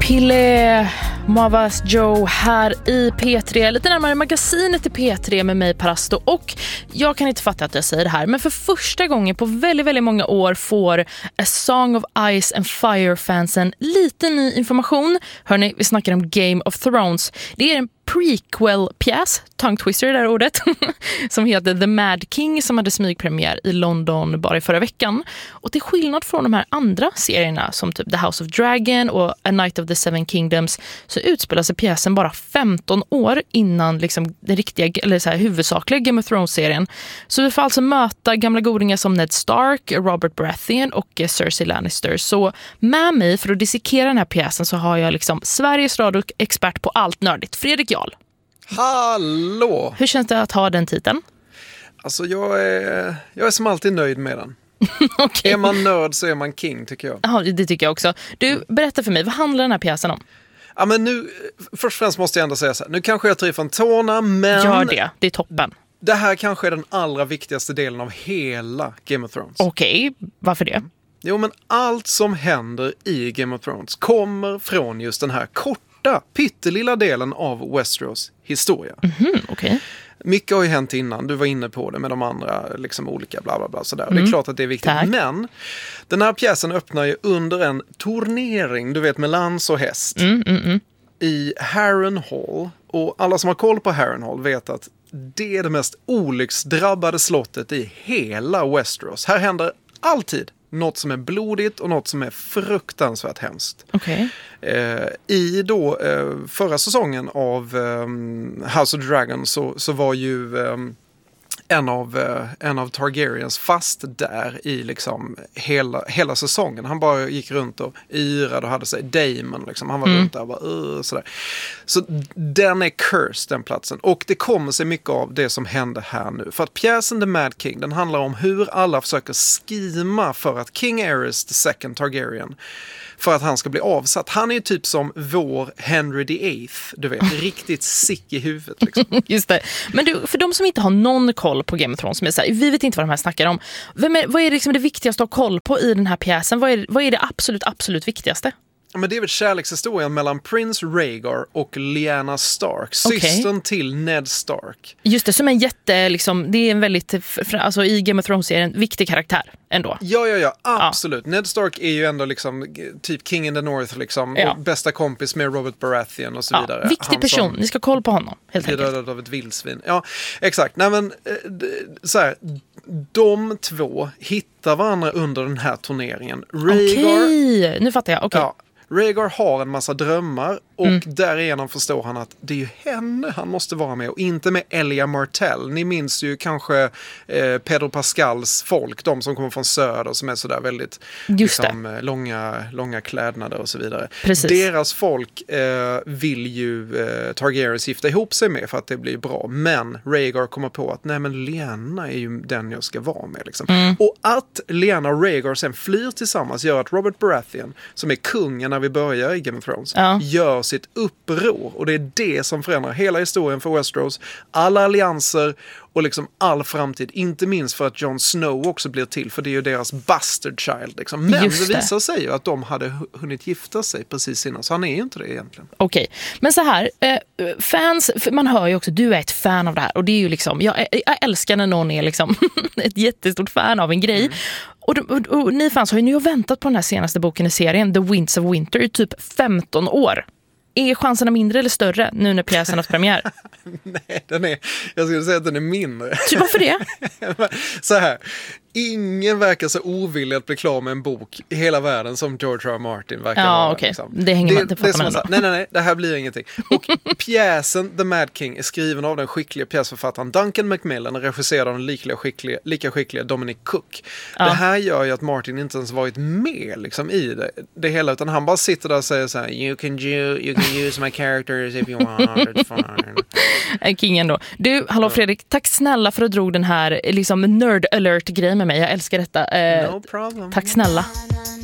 Pille Mavas Joe här i P3, lite närmare magasinet i P3 med mig Parasto, och jag kan inte fatta att jag säger det här, men för första gången på väldigt, väldigt många år får A Song of Ice and Fire-fansen lite ny information. Hörrni, vi snackar om Game of Thrones. Det är en prequel-pjäs, tongue twister det där ordet, som heter The Mad King, som hade smygpremiär i London bara i förra veckan. Och till skillnad från de här andra serierna som typ The House of Dragon och A Night of the Seven Kingdoms, så utspelar sig pjäsen bara 15 år innan liksom den riktiga, eller så här, huvudsakliga Game of Thrones-serien. Så vi får alltså möta gamla godingar som Ned Stark, Robert Baratheon och Cersei Lannister. Så med mig för att dissekera den här pjäsen så har jag liksom Sveriges radio-expert på allt nördigt, Fredrik Jarl. Hallå! Hur känns det att ha den titeln? Alltså jag är som alltid nöjd med den. Okay. Är man nörd så är man king, tycker jag. Ja, det tycker jag också. Du, berätta för mig, vad handlar den här pjäsen om? Ja, men nu, först och främst måste jag ändå säga så här. Nu kanske jag tar ifrån tårna, men... Gör det är toppen. Det här kanske är den allra viktigaste delen av hela Game of Thrones. Okej, varför det? Jo, men allt som händer i Game of Thrones kommer från just den här korta, pyttelilla delen av Westeros historia. Okej. Mycket har ju hänt innan, du var inne på det med de andra liksom olika bla bla bla sådär. Det är klart att det är viktigt, Tack. Men den här pjäsen öppnar ju under en turnering, du vet, med lans och häst i Harrenhal, och alla som har koll på Harrenhal vet att det är det mest olycksdrabbade slottet i hela Westeros. Här händer alltid något som är blodigt och något som är fruktansvärt hemskt. Okej. I då förra säsongen av House of Dragon så var ju en av Targaryens fast där i liksom hela säsongen. Han bara gick runt och yrade och hade sig Daemon liksom. Han var runt där och bara sådär. Så den är cursed, den platsen. Och det kommer sig mycket av det som händer här nu. För att pjäsen The Mad King, den handlar om hur alla försöker skima för att King Aerys II Targaryen, för att han ska bli avsatt. Han är ju typ som vår Henry VIII, du vet, riktigt sick i huvudet liksom. Just det. Men du, för de som inte har någon koll på Game of Thrones, som är så här, vi vet inte vad de här snackar om. Vad är liksom det viktigaste att ha koll på i den här pjäsen? Vad är det absolut viktigaste? Men det är väl kärlekshistorien mellan Prince Rhaegar och Lyanna Stark, systern till Ned Stark. Just det, som en jätte, liksom, det är en väldigt, alltså i Game of Thrones är en viktig karaktär ändå. Ja, absolut. Ja. Ned Stark är ju ändå liksom typ King in the North liksom, och bästa kompis med Robert Baratheon och så vidare. Viktig person, ni ska koll på honom, helt enkelt. Dödad av ett vildsvin. Ja, exakt. Nej, men så här, de två hittar varandra under den här turneringen. Okej, nu fattar jag. Okej. Ja. Rhaegar har en massa drömmar och därigenom förstår han att det är ju henne han måste vara med och inte med Elia Martell. Ni minns ju kanske Pedro Pascals folk, de som kommer från söder som är sådär väldigt liksom, långa klädnader och så vidare. Precis. Deras folk vill ju Targaryens gifta ihop sig med för att det blir bra, men Rhaegar kommer på att nej, men Lyanna är ju den jag ska vara med liksom. Och att Lyanna och Rhaegar sen flyr tillsammans gör att Robert Baratheon, som är kungen när vi börjar i Game of Thrones, gör sitt uppror, och det är det som förändrar hela historien för Westeros, alla allianser och liksom all framtid, inte minst för att Jon Snow också blir till, för det är ju deras bastard child liksom. Men det visar sig ju att de hade hunnit gifta sig precis innan, så han är ju inte det egentligen. Okej, men så här, fans, man hör ju också, du är ett fan av det här, och det är ju liksom, jag älskar när någon är liksom ett jättestort fan av en grej. Och ni fans har ju nu väntat på den här senaste boken i serien, The Winds of Winter, i typ 15 år. Är chanserna mindre eller större nu när pjäsen har haft premiär? Nej, jag skulle säga att den är mindre. Varför det? Så här, ingen verkar så ovillig att bli klar med en bok i hela världen som George R. R. Martin verkar vara. Ja, okej. Liksom. Det hänger man, det fattar man ändå. Nej, det här blir ingenting. Och pjäsen The Mad King är skriven av den skickliga pjäsförfattaren Duncan Macmillan och regisserad av den lika skickliga Dominic Cook. Ja. Det här gör ju att Martin inte ens varit med liksom, i det hela, utan han bara sitter där och säger så här: you can use my characters if you want, it's fine. Kingen då. Du, hallå Fredrik, tack snälla för att du drog den här liksom nerd alert-grejen med mig. Jag älskar detta. No problem. Tack snälla.